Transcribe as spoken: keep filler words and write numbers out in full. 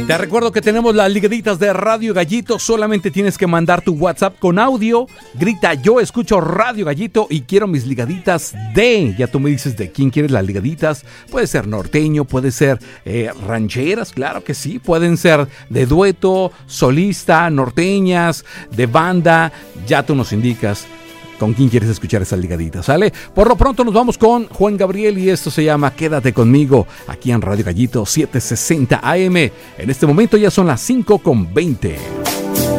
Te recuerdo que tenemos las ligaditas de Radio Gallito. Solamente tienes que mandar tu WhatsApp con audio. Grita: yo escucho Radio Gallito y quiero mis ligaditas de... Ya tú me dices de quién quieres las ligaditas. Puede ser norteño, puede ser eh, rancheras, claro que sí. Pueden ser de dueto, solista, norteñas, de banda. Ya tú nos indicas con quién quieres escuchar esas ligaditas, ¿sale? Por lo pronto nos vamos con Juan Gabriel y esto se llama Quédate Conmigo, aquí en Radio Gallito setecientos sesenta A M. En este momento ya son las cinco con veinte.